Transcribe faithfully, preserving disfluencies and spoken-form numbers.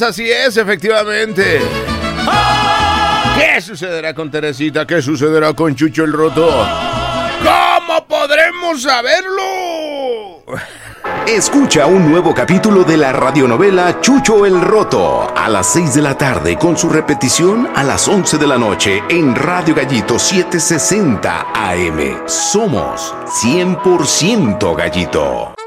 así es, efectivamente. ¿Qué sucederá con Teresita? ¿Qué sucederá con Chucho el Roto? ¿Cómo podremos saberlo? Escucha un nuevo capítulo de la radionovela Chucho el Roto a las seis de la tarde con su repetición a las once de la noche en Radio Gallito setecientos sesenta A M. Somos cien por ciento Gallito.